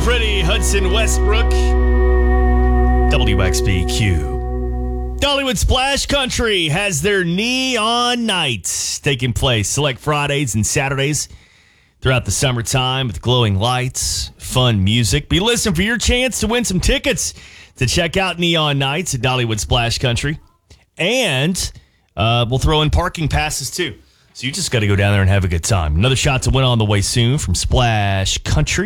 pretty Hudson Westbrook. WXBQ. Dollywood Splash Country has their neon nights taking place. Select Fridays and Saturdays throughout the summertime with glowing lights, fun music. Be listening for your chance to win some tickets to check out Neon Nights at Dollywood Splash Country. And we'll throw in parking passes too. So you just got to go down there and have a good time. Another shot to win on the way soon from Splash Country.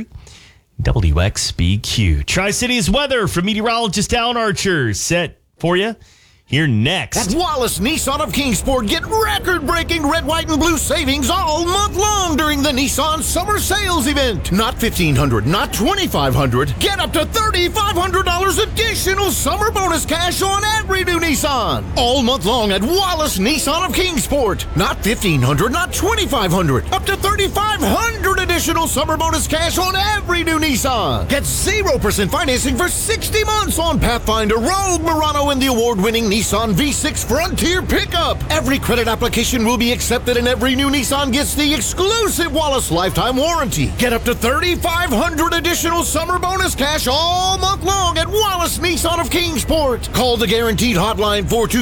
WXBQ. Tri-Cities weather from meteorologist Alan Archer. Set for you here next. At Wallace Nissan of Kingsport, get record-breaking red, white, and blue savings all month long during the Nissan Summer Sales Event. Not $1,500, not $2,500. Get up to $3,500 additional summer bonus cash on every new Nissan. All month long at Wallace Nissan of Kingsport. Not $1,500, not $2,500. Up to $3,500 additional summer bonus cash on every new Nissan. Get 0% financing for 60 months on Pathfinder, Rogue, Murano, and the award-winning Nissan V6 Frontier pickup. Every credit application will be accepted and every new Nissan gets the exclusive Wallace lifetime warranty. Get up to $3,500 additional summer bonus cash all month long at Wallace Nissan of Kingsport. Call the guaranteed hotline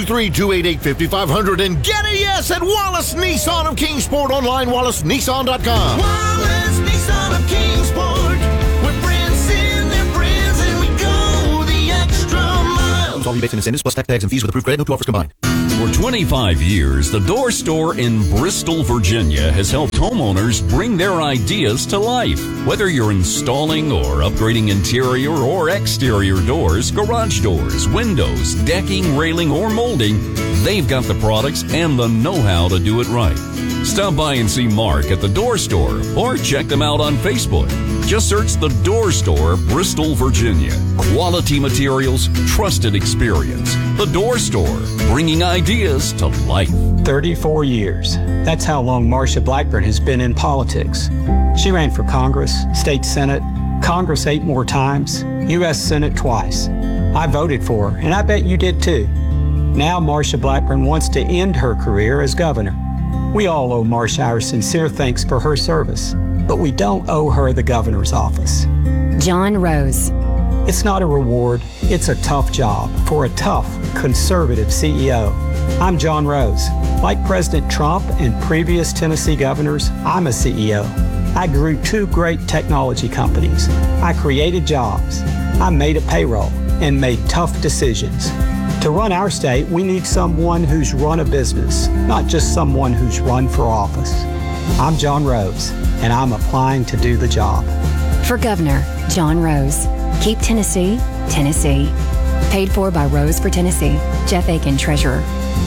423-288-5500 and get a yes at Wallace Nissan of Kingsport. Online, wallacenissan.com. Wallace Nissan of Kingsport. We're friends in their friends and we go the extra mile. All rebates and incentives plus tax and fees with approved credit. No two offers combined. For 25 years, the Door Store in Bristol, Virginia has helped homeowners bring their ideas to life. Whether you're installing or upgrading interior or exterior doors, garage doors, windows, decking, railing, or molding, they've got the products and the know-how to do it right. Stop by and see Mark at the Door Store or check them out on Facebook. Just search the Door Store, Bristol, Virginia. Quality materials, trusted experience. The Door Store, bringing ideas to life. 34 years. That's how long Marsha Blackburn has been in politics. She ran for Congress, State Senate, Congress 8 more times, U.S. Senate twice. I voted for her, and I bet you did too. Now Marsha Blackburn wants to end her career as governor. We all owe Marsha our sincere thanks for her service, but we don't owe her the governor's office. John Rose. It's not a reward, it's a tough job for a tough, conservative CEO. I'm John Rose. Like President Trump and previous Tennessee governors, I'm a CEO. I grew 2 great technology companies. I created jobs. I made a payroll and made tough decisions. To run our state, we need someone who's run a business, not just someone who's run for office. I'm John Rose, and I'm applying to do the job. For Governor, John Rose. Keep Tennessee, Tennessee. Paid for by Rose for Tennessee. Jeff Aiken, Treasurer.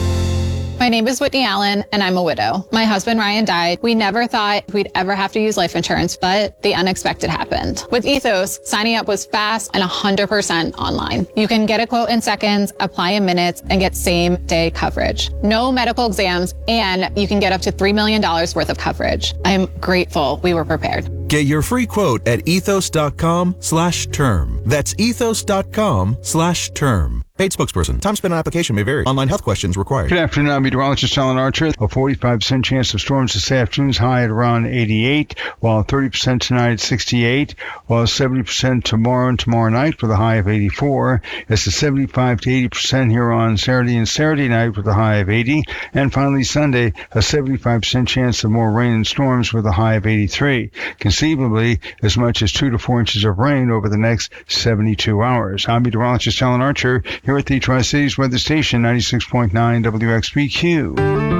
My name is Whitney Allen, and I'm a widow. My husband, Ryan, died. We never thought we'd ever have to use life insurance, but the unexpected happened. With Ethos, signing up was fast and 100% online. You can get a quote in seconds, apply in minutes, and get same-day coverage. No medical exams, and you can get up to $3 million worth of coverage. I am grateful we were prepared. Get your free quote at ethos.com/term. That's ethos.com/term. Paid spokesperson. Time spent on application may vary. Online health questions required. Good afternoon. I'm meteorologist Alan Archer. A 45% chance of storms this afternoon's high at around 88, while 30% tonight at 68, while 70% tomorrow and tomorrow night with a high of 84. It's a 75 to 80% here on Saturday and Saturday night with a high of 80. And finally Sunday, a 75% chance of more rain and storms with a high of 83. Conceivably, as much as 2 to 4 inches of rain over the next 72 hours. I'm meteorologist Alan Archer here at the Tri-Cities Weather Station, 96.9 WXBQ.